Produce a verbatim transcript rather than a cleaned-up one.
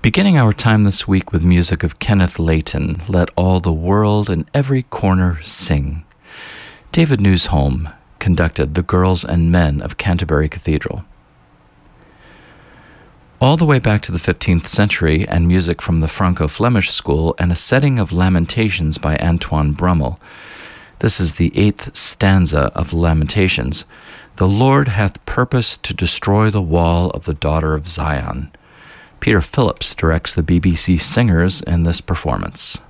Beginning our time this week with music of Kenneth Layton, Let All the World and Every Corner Sing. David Newsholm conducted the Girls and Men of Canterbury Cathedral. All the way back to the fifteenth century, and music from the Franco-Flemish school, and a setting of Lamentations by Antoine Brummel. This is the eighth stanza of Lamentations. The Lord hath purposed to destroy the wall of the daughter of Zion. Peter Phillips directs the B B C singers in this performance.